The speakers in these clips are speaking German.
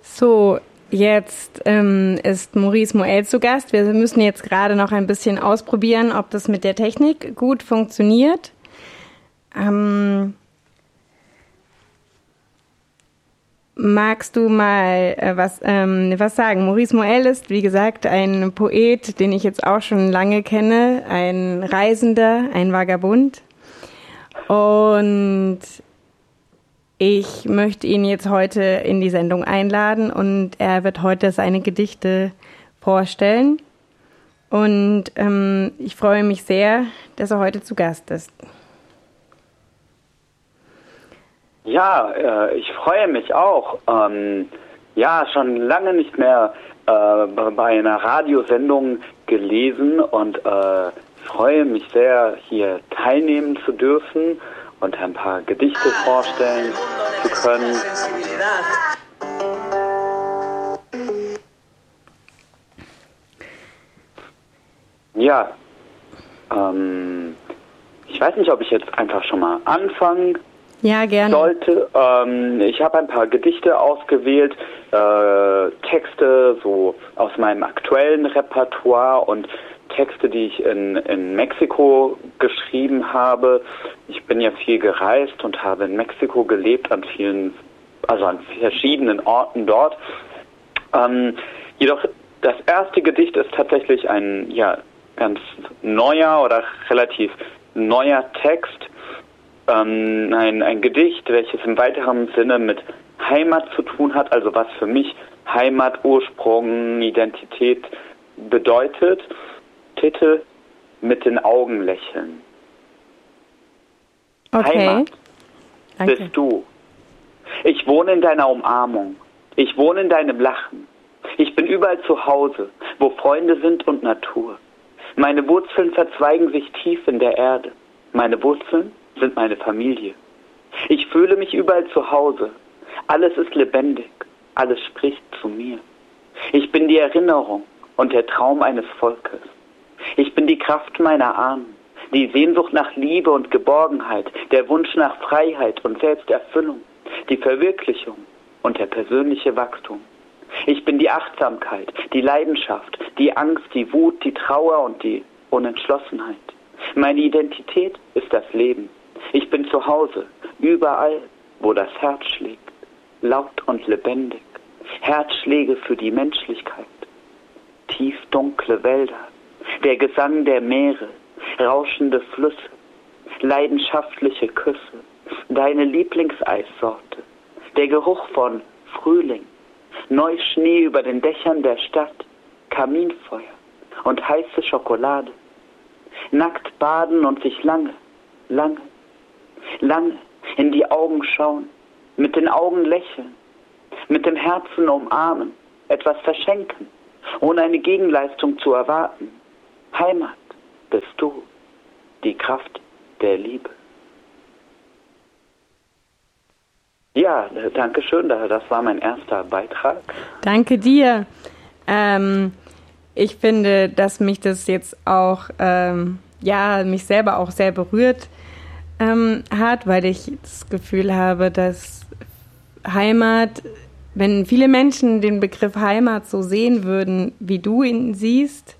So, jetzt ist Maurice Moell zu Gast. Wir müssen jetzt gerade noch ein bisschen ausprobieren, ob das mit der Technik gut funktioniert. Magst du mal was sagen? Maurice Moell ist, wie gesagt, ein Poet, den ich jetzt auch schon lange kenne, ein Reisender, ein Vagabund. Und ich möchte ihn jetzt heute in die Sendung einladen und er wird heute seine Gedichte vorstellen. Und ich freue mich sehr, dass er heute zu Gast ist. Ja, ich freue mich auch. Schon lange nicht mehr bei einer Radiosendung gelesen und freue mich sehr, hier teilnehmen zu dürfen und ein paar Gedichte vorstellen zu können. Ja, ich weiß nicht, ob ich jetzt einfach schon mal anfangen sollte. Ich habe ein paar Gedichte ausgewählt, Texte so aus meinem aktuellen Repertoire und Texte, die ich in Mexiko geschrieben habe. Ich bin ja viel gereist und habe in Mexiko gelebt, an verschiedenen Orten dort. Jedoch das erste Gedicht ist tatsächlich ein ganz neuer oder relativ neuer Text. Ein Gedicht, welches im weiteren Sinne mit Heimat zu tun hat, also was für mich Heimat, Ursprung, Identität bedeutet. Titel: Mit den Augen lächeln. Okay. Heimat, danke. Bist du. Ich wohne in deiner Umarmung. Ich wohne in deinem Lachen. Ich bin überall zu Hause, wo Freunde sind und Natur. Meine Wurzeln verzweigen sich tief in der Erde. Meine Wurzeln sind meine Familie. Ich fühle mich überall zu Hause. Alles ist lebendig. Alles spricht zu mir. Ich bin die Erinnerung und der Traum eines Volkes. Ich bin die Kraft meiner Ahnen, die Sehnsucht nach Liebe und Geborgenheit, der Wunsch nach Freiheit und Selbsterfüllung, die Verwirklichung und der persönliche Wachstum. Ich bin die Achtsamkeit, die Leidenschaft, die Angst, die Wut, die Trauer und die Unentschlossenheit. Meine Identität ist das Leben. Ich bin zu Hause, überall, wo das Herz schlägt, laut und lebendig. Herzschläge für die Menschlichkeit. Tief dunkle Wälder, der Gesang der Meere, rauschende Flüsse, leidenschaftliche Küsse, deine Lieblingseissorte, der Geruch von Frühling, Neuschnee über den Dächern der Stadt, Kaminfeuer und heiße Schokolade. Nackt baden und sich lange in die Augen schauen, mit den Augen lächeln, mit dem Herzen umarmen, etwas verschenken, ohne eine Gegenleistung zu erwarten. Heimat bist du, die Kraft der Liebe. Ja, danke schön, das war mein erster Beitrag. Danke dir. Ich finde, dass mich das jetzt auch, mich selber auch sehr berührt hat, weil ich das Gefühl habe, dass Heimat, wenn viele Menschen den Begriff Heimat so sehen würden, wie du ihn siehst,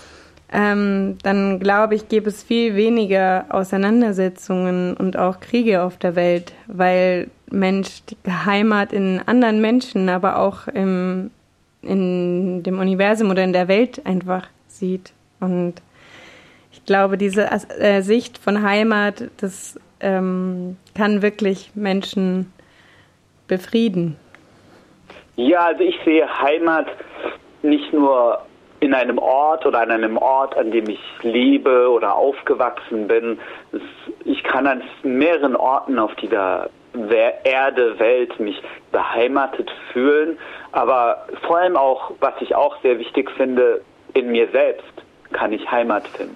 dann glaube ich, gäbe es viel weniger Auseinandersetzungen und auch Kriege auf der Welt, weil Mensch die Heimat in anderen Menschen, aber auch in dem Universum oder in der Welt einfach sieht. Und ich glaube, diese Sicht von Heimat, das kann wirklich Menschen befrieden. Ja, also ich sehe Heimat nicht nur in einem Ort oder an einem Ort, an dem ich lebe oder aufgewachsen bin. Ich kann an mehreren Orten auf dieser Erde, Welt mich beheimatet fühlen, aber vor allem auch, was ich auch sehr wichtig finde, in mir selbst kann ich Heimat finden.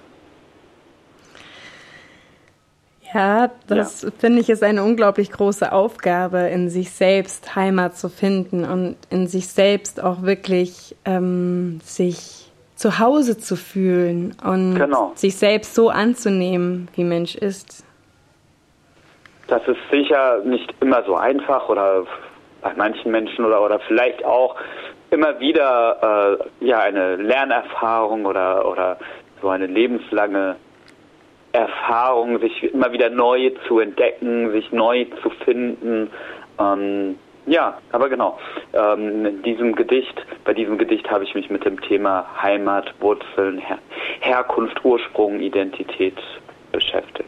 Ja, das finde ich ist eine unglaublich große Aufgabe, in sich selbst Heimat zu finden und in sich selbst auch wirklich sich zu Hause zu fühlen und sich selbst so anzunehmen, wie Mensch ist. Das ist sicher nicht immer so einfach oder bei manchen Menschen oder vielleicht auch immer wieder eine Lernerfahrung oder so eine lebenslange Erfahrung, sich immer wieder neu zu entdecken, sich neu zu finden. Aber genau, bei diesem Gedicht habe ich mich mit dem Thema Heimat, Wurzeln, Herkunft, Ursprung, Identität beschäftigt.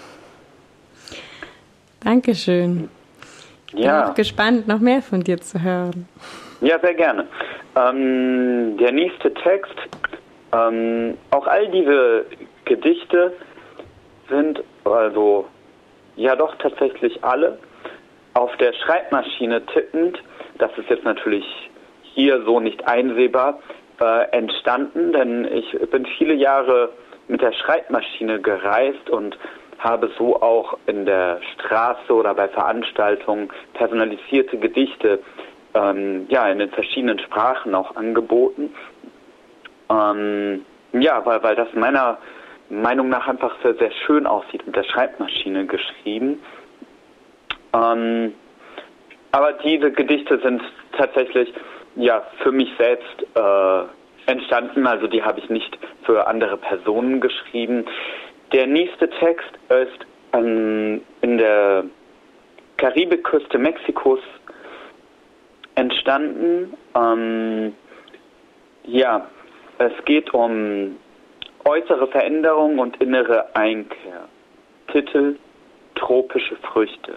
Dankeschön. Ja. Bin auch gespannt, noch mehr von dir zu hören. Ja, sehr gerne. Der nächste Text, auch all diese Gedichte sind tatsächlich alle auf der Schreibmaschine tippend. Das ist jetzt natürlich hier so nicht einsehbar entstanden, denn ich bin viele Jahre mit der Schreibmaschine gereist und habe so auch in der Straße oder bei Veranstaltungen personalisierte Gedichte in den verschiedenen Sprachen auch angeboten. Weil das meiner Meinung nach einfach sehr, sehr schön aussieht, mit der Schreibmaschine geschrieben. Aber diese Gedichte sind tatsächlich für mich selbst entstanden, also die habe ich nicht für andere Personen geschrieben. Der nächste Text ist in der Karibikküste Mexikos entstanden. Es geht um äußere Veränderung und innere Einkehr. Titel: Tropische Früchte.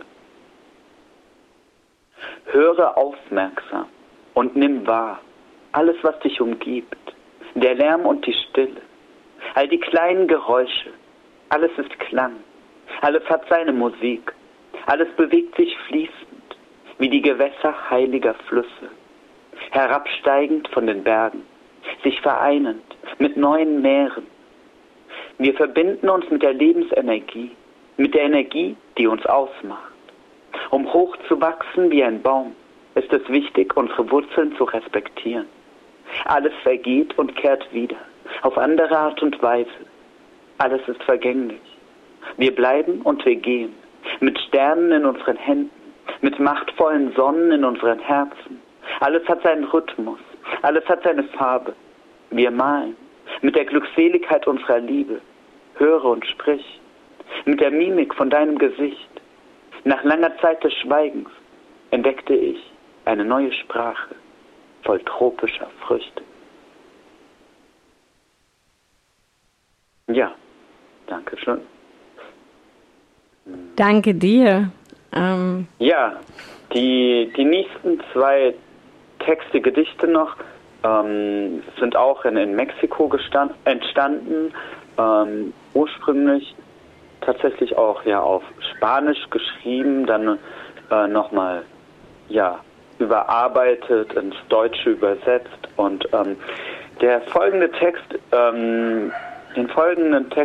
Höre aufmerksam und nimm wahr alles, was dich umgibt. Der Lärm und die Stille, all die kleinen Geräusche, alles ist Klang, alles hat seine Musik, alles bewegt sich fließend, wie die Gewässer heiliger Flüsse, herabsteigend von den Bergen, sich vereinend mit neuen Meeren. Wir verbinden uns mit der Lebensenergie, mit der Energie, die uns ausmacht. Um hoch zu wachsen wie ein Baum, ist es wichtig, unsere Wurzeln zu respektieren. Alles vergeht und kehrt wieder, auf andere Art und Weise. Alles ist vergänglich. Wir bleiben und wir gehen, mit Sternen in unseren Händen, mit machtvollen Sonnen in unseren Herzen. Alles hat seinen Rhythmus, alles hat seine Farbe. Wir malen, mit der Glückseligkeit unserer Liebe. Höre und sprich, mit der Mimik von deinem Gesicht. Nach langer Zeit des Schweigens entdeckte ich eine neue Sprache voll tropischer Früchte. Ja, danke schön. Danke dir. Die nächsten zwei Texte, Gedichte noch, sind auch in Mexiko entstanden, ursprünglich tatsächlich auch auf Spanisch geschrieben, dann nochmal überarbeitet, ins Deutsche übersetzt und den folgenden Text